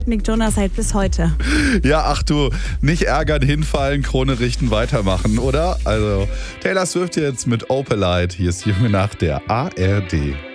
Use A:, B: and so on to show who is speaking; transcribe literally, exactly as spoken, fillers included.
A: Nick Jonas halt bis heute.
B: Ja, ach du, nicht ärgern, hinfallen, Krone richten, weitermachen, oder? Also, Taylor Swift jetzt mit Opalite. Hier ist die Junge Nacht der A R D.